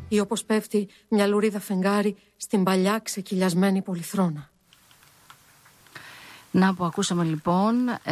ή όπως πέφτει μια λουρίδα φεγγάρι στην παλιά ξεκυλιασμένη πολυθρόνα. Να που ακούσαμε λοιπόν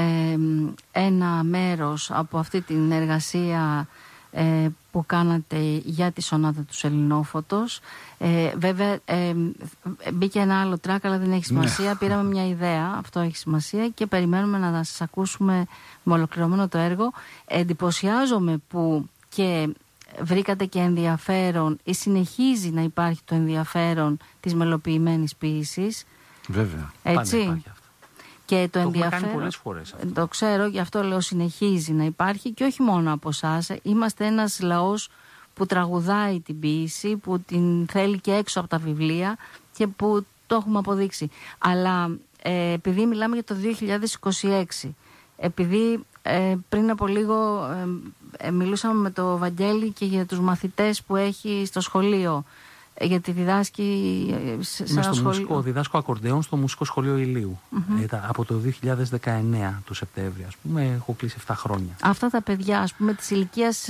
ένα μέρος από αυτή την εργασία που κάνατε για τη σονάτα του Σεληνόφωτος. Βέβαια μπήκε ένα άλλο τράκ, αλλά δεν έχει σημασία. Ναι. Πήραμε μια ιδέα, αυτό έχει σημασία, και περιμένουμε να σας ακούσουμε με ολοκληρωμένο το έργο. Εντυπωσιάζομαι που και βρήκατε και ενδιαφέρον ή συνεχίζει να υπάρχει το ενδιαφέρον της μελοποιημένης ποίησης. Βέβαια, έτσι. Πάντα υπάρχει αυτό. Και το ενδιαφέρον. Κάνει πολλές φορές αυτό. Το ξέρω, γι' αυτό λέω συνεχίζει να υπάρχει, και όχι μόνο από εσάς. Είμαστε ένας λαός που τραγουδάει την ποίηση, που την θέλει και έξω από τα βιβλία και που το έχουμε αποδείξει. Αλλά επειδή μιλάμε για το 2026, επειδή πριν από λίγο μιλούσαμε με το Βαγγέλη και για τους μαθητές που έχει στο σχολείο, γιατί διδάσκει σε ένα σχολείο. Διδάσκω ακορντεόν στο Μουσικό Σχολείο Ηλίου. Από το 2019 το Σεπτέμβριο, ας πούμε, έχω κλείσει 7 χρόνια. Αυτά τα παιδιά, ας πούμε, της ηλικίας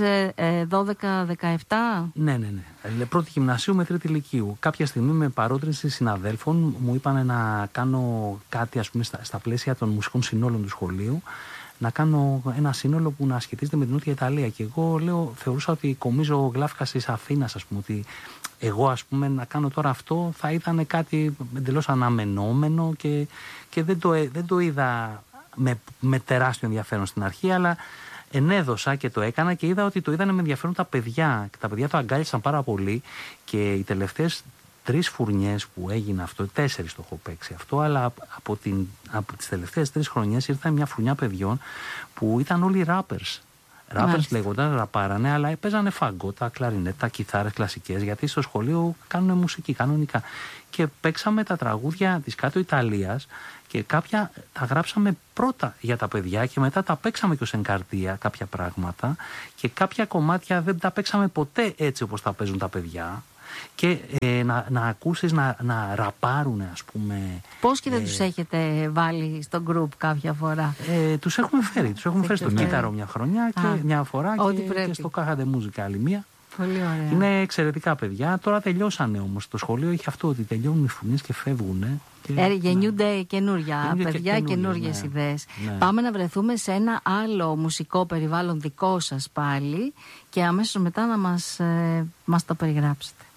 12-17. Ναι. Πρώτη γυμνασίου με τρίτη ηλικίου. Κάποια στιγμή με παρότριση συναδέλφων μου είπαν να κάνω κάτι, ας πούμε, στα πλαίσια των μουσικών συνόλων του σχολείου, να κάνω ένα σύνολο που να σχετίζεται με την Νότια Ιταλία. Και εγώ θεωρούσα ότι κομίζω γλάφκα της Αθήνας, ας πούμε, ότι εγώ, ας πούμε, να κάνω τώρα αυτό θα ήταν κάτι εντελώς αναμενόμενο και δεν το είδα με τεράστιο ενδιαφέρον στην αρχή, αλλά ενέδωσα και το έκανα και είδα ότι το είδανε με ενδιαφέρον τα παιδιά. Και τα παιδιά το αγκάλιασαν πάρα πολύ, και οι τελευταίες 3 φουρνιές που έγινε αυτό, 4 το έχω παίξει αυτό, αλλά από τις τελευταίες 3 χρονιές ήρθαν μια φουρνιά παιδιών που ήταν όλοι rappers. Rappers λέγονταν, ραπάρανε, αλλά παίζανε φαγκότα, κλαρινέτα, κιθάρες κλασικές, γιατί στο σχολείο κάνουν μουσική κανονικά. Και παίξαμε τα τραγούδια της Κάτω Ιταλίας και κάποια τα γράψαμε πρώτα για τα παιδιά και μετά τα παίξαμε και ως εγκαρδία κάποια πράγματα, και κάποια κομμάτια δεν τα παίξαμε ποτέ έτσι όπως τα παίζουν τα παιδιά. Και να ακούσεις να ραπάρουνε, ας πούμε. Πώς και δεν τους έχετε βάλει στο group κάποια φορά? Τους έχουμε φέρει στο Κύτταρο μια χρονιά και μια φορά και στο Κάχαντε Μούζικα άλλη μία. Πολύ ωραία. Είναι εξαιρετικά παιδιά. Τώρα τελειώσανε όμως. Το σχολείο έχει αυτό, ότι τελειώνουν οι φουνίες και φεύγουνε. Γεννιούνται καινούρια παιδιά, καινούριες ιδέες. Ναι. Πάμε να βρεθούμε σε ένα άλλο μουσικό περιβάλλον δικό σας πάλι, και αμέσως μετά να μας το περιγράψετε.